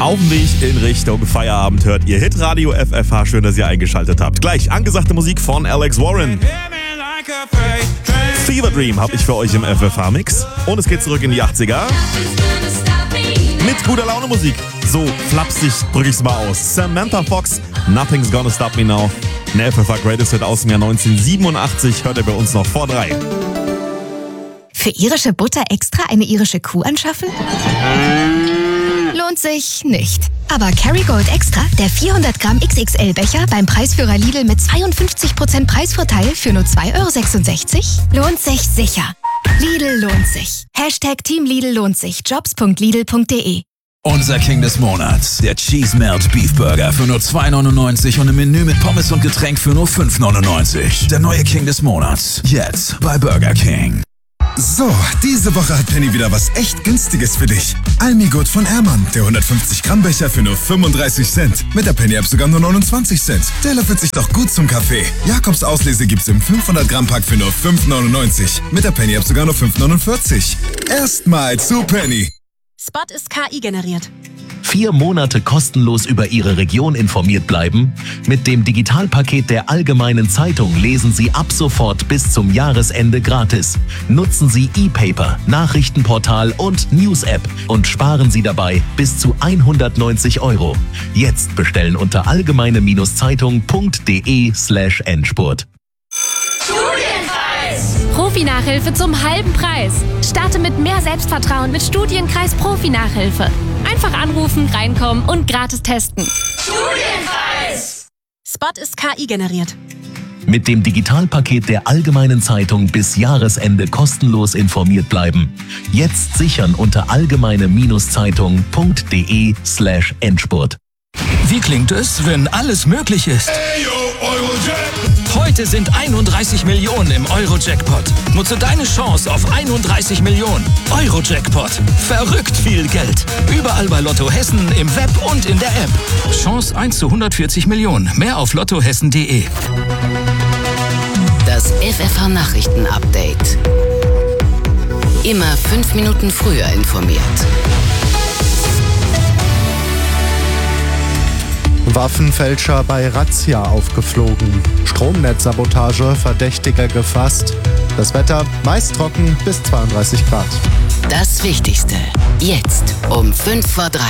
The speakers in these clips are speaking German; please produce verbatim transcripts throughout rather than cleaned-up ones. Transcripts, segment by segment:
Auf dem Weg in Richtung Feierabend hört ihr Hitradio F F H. Schön, dass ihr eingeschaltet habt. Gleich angesagte Musik von Alex Warren. Fever Dream habe ich für euch im F F H-Mix. Und es geht zurück in die achtziger. Mit guter Laune Musik. So flapsig drücke ich es mal aus. Samantha Fox, Nothing's Gonna Stop Me Now. Ein F F H Greatest Hit aus dem Jahr neunzehnhundertsiebenundachtzig. Hört ihr bei uns noch vor drei. Für irische Butter extra eine irische Kuh anschaffen? Lohnt sich nicht. Aber Kerrygold Extra, der vierhundert Gramm X X L-Becher beim Preisführer Lidl mit zweiundfünfzig Prozent Preisvorteil für nur zwei Euro sechsundsechzig, lohnt sich sicher. Lidl lohnt sich. Hashtag Team Lidl lohnt sich. jobs punkt lidl punkt de. Unser King des Monats, der Cheese Melt Beef Burger für nur zwei neunundneunzig und ein Menü mit Pommes und Getränk für nur fünf neunundneunzig. Der neue King des Monats, jetzt bei Burger King. So, diese Woche hat Penny wieder was echt Günstiges für dich. Almigut von Ehrmann, der hundertfünfzig Gramm Becher für nur fünfunddreißig Cent. Mit der Penny-App sogar nur neunundzwanzig Cent. Der löffelt sich doch gut zum Kaffee. Jakobs Auslese gibt's im fünfhundert Gramm Pack für nur fünf neunundneunzig. Mit der Penny-App sogar nur fünf neunundvierzig. Erstmal zu Penny. Spot ist K I generiert. Vier Monate kostenlos über Ihre Region informiert bleiben? Mit dem Digitalpaket der Allgemeinen Zeitung lesen Sie ab sofort bis zum Jahresende gratis. Nutzen Sie E-Paper, Nachrichtenportal und News-App und sparen Sie dabei bis zu hundertneunzig Euro. Jetzt bestellen unter allgemeine-zeitung punkt de slash Endspurt. Profi-Nachhilfe zum halben Preis. Starte mit mehr Selbstvertrauen mit Studienkreis Profi-Nachhilfe. Einfach anrufen, reinkommen und gratis testen. Studienkreis! Spot ist K I generiert. Mit dem Digitalpaket der Allgemeinen Zeitung bis Jahresende kostenlos informiert bleiben. Jetzt sichern unter allgemeine-zeitung punkt de slash Endspurt. Wie klingt es, wenn alles möglich ist? Heute sind einunddreißig Millionen im Euro-Jackpot. Nutze deine Chance auf einunddreißig Millionen. Euro-Jackpot. Verrückt viel Geld. Überall bei Lotto Hessen, im Web und in der App. Chance eins zu hundertvierzig Millionen. Mehr auf lottohessen punkt de. Das F F H-Nachrichten-Update. Immer fünf Minuten früher informiert. Waffenfälscher bei Razzia aufgeflogen. Stromnetzsabotage, Verdächtiger gefasst. Das Wetter meist trocken bis zweiunddreißig Grad. Das Wichtigste. Jetzt um fünf vor drei.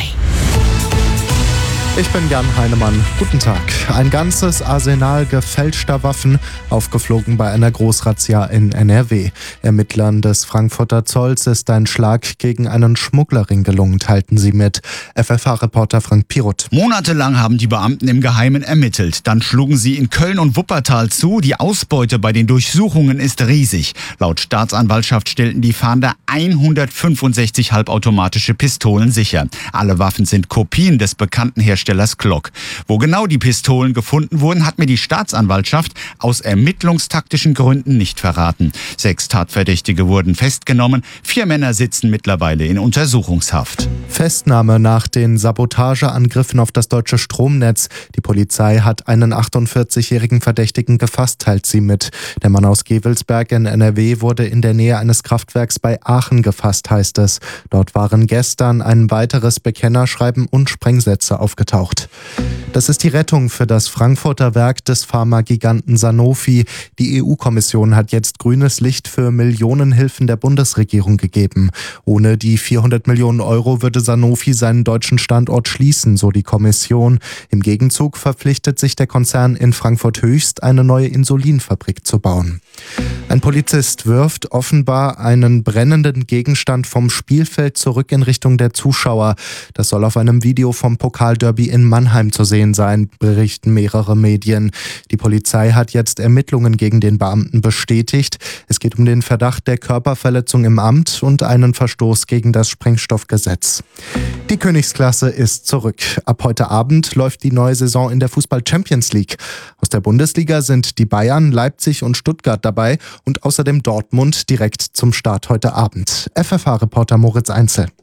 Ich bin Jan Heinemann. Guten Tag. Ein ganzes Arsenal gefälschter Waffen aufgeflogen bei einer Großrazzia in N R W. Ermittlern des Frankfurter Zolls ist ein Schlag gegen einen Schmugglerring gelungen, teilten sie mit. F F H-Reporter Frank Piroth. Monatelang haben die Beamten im Geheimen ermittelt. Dann schlugen sie in Köln und Wuppertal zu. Die Ausbeute bei den Durchsuchungen ist riesig. Laut Staatsanwaltschaft stellten die Fahnder hundertfünfundsechzig halbautomatische Pistolen sicher. Alle Waffen sind Kopien des bekannten Herstellers Glock. Wo genau die Pistolen gefunden wurden, hat mir die Staatsanwaltschaft aus ermittlungstaktischen Gründen nicht verraten. Sechs Tatverdächtige wurden festgenommen. Vier Männer sitzen mittlerweile in Untersuchungshaft. Festnahme nach den Sabotageangriffen auf das deutsche Stromnetz. Die Polizei hat einen achtundvierzigjährigen Verdächtigen gefasst, teilt sie mit. Der Mann aus Gevelsberg in N R W wurde in der Nähe eines Kraftwerks bei Aachen gefasst, heißt es. Dort waren gestern ein weiteres Bekennerschreiben und Sprengsätze aufgetaucht. Das ist die Rettung für das Frankfurter Werk des Pharmagiganten Sanofi. Die E U-Kommission hat jetzt grünes Licht für Millionenhilfen der Bundesregierung gegeben. Ohne die vierhundert Millionen Euro würde Sanofi seinen deutschen Standort schließen, so die Kommission. Im Gegenzug verpflichtet sich der Konzern in Frankfurt Höchst, eine neue Insulinfabrik zu bauen. Ein Polizist wirft offenbar einen brennenden Gegenstand vom Spielfeld zurück in Richtung der Zuschauer. Das soll auf einem Video vom Pokalderby in Mannheim zu sehen sein, berichten mehrere Medien. Die Polizei hat jetzt Ermittlungen gegen den Beamten bestätigt. Es geht um den Verdacht der Körperverletzung im Amt und einen Verstoß gegen das Sprengstoffgesetz. Die Königsklasse ist zurück. Ab heute Abend läuft die neue Saison in der Fußball-Champions League. Aus der Bundesliga sind die Bayern, Leipzig und Stuttgart dabei und außerdem Dortmund direkt zum Start heute Abend. F F H-Reporter Moritz Einzel.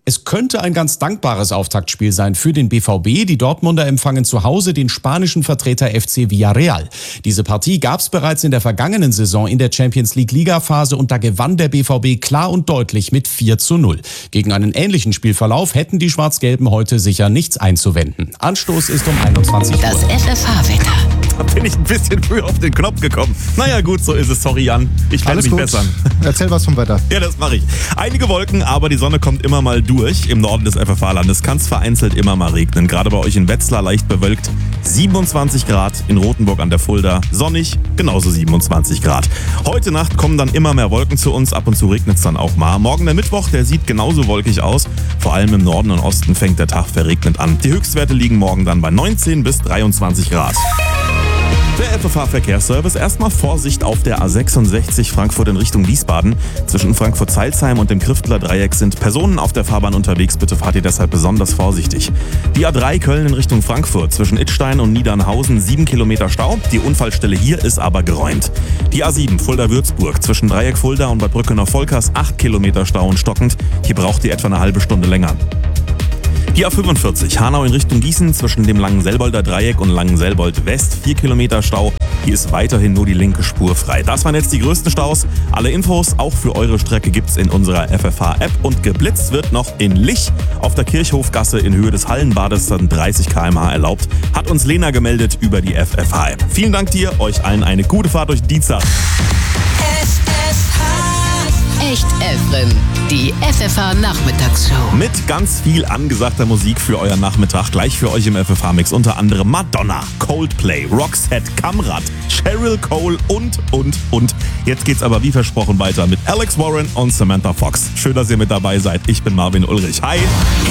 Es könnte ein ganz dankbares Auftaktspiel sein für den B V B. Die Dortmunder empfangen zu Hause den spanischen Vertreter F C Villarreal. Diese Partie gab es bereits in der vergangenen Saison in der Champions League Ligaphase und da gewann der B V B klar und deutlich mit vier zu null. Gegen einen ähnlichen Spielverlauf hätten die Schwarz-Gelben heute sicher nichts einzuwenden. Anstoß ist um einundzwanzig Uhr. Das F F H-Wetter. Da bin ich ein bisschen früh auf den Knopf gekommen. Naja gut, so ist es. Sorry Jan, ich werde Alles mich gut. bessern. Erzähl was vom Wetter. Ja, das mache ich. Einige Wolken, aber die Sonne kommt immer mal durch. Im Norden des F F H-Landes kann es vereinzelt immer mal regnen. Gerade bei euch in Wetzlar leicht bewölkt. siebenundzwanzig Grad, in Rothenburg an der Fulda sonnig, genauso siebenundzwanzig Grad. Heute Nacht kommen dann immer mehr Wolken zu uns, ab und zu regnet es dann auch mal. Morgen der Mittwoch, der sieht genauso wolkig aus. Vor allem im Norden und Osten fängt der Tag verregnet an. Die Höchstwerte liegen morgen dann bei neunzehn bis dreiundzwanzig Grad. Der F F H-Verkehrsservice. Erstmal Vorsicht auf der A sechsundsechzig Frankfurt in Richtung Wiesbaden. Zwischen Frankfurt-Zeilsheim und dem Kriftler Dreieck sind Personen auf der Fahrbahn unterwegs. Bitte fahrt ihr deshalb besonders vorsichtig. Die A drei Köln in Richtung Frankfurt. Zwischen Idstein und Niedernhausen sieben Kilometer Stau. Die Unfallstelle hier ist aber geräumt. Die A sieben Fulda-Würzburg. Zwischen Dreieck Fulda und Bad Brückener-Volkers acht Kilometer Stau und stockend. Hier braucht ihr etwa eine halbe Stunde länger. Die A fünfundvierzig Hanau in Richtung Gießen zwischen dem Langenselbolder Dreieck und Langenselbold West vier Kilometer Stau. Hier ist weiterhin nur die linke Spur frei. Das waren jetzt die größten Staus. Alle Infos auch für eure Strecke gibt's in unserer F F H-App und geblitzt wird noch in Lich auf der Kirchhofgasse in Höhe des Hallenbades dann dreißig Kilometer pro Stunde erlaubt. Hat uns Lena gemeldet über die F F H-App. Vielen Dank dir, euch allen eine gute Fahrt durch Dienstag. Echt Efren, die F F H-Nachmittagsshow. Mit ganz viel angesagter Musik für euren Nachmittag. Gleich für euch im F F H-Mix unter anderem Madonna, Coldplay, Roxette, Kamrat, Cheryl Cole und, und, und. Jetzt geht's aber wie versprochen weiter mit Alex Warren und Samantha Fox. Schön, dass ihr mit dabei seid. Ich bin Marvin Ulrich. Hi!